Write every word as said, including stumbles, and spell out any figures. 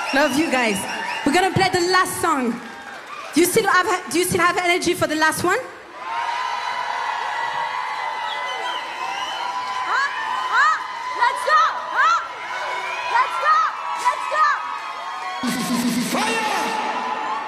Love you guys. We're gonna play the last song. Do you still have, do you still have energy for the last one?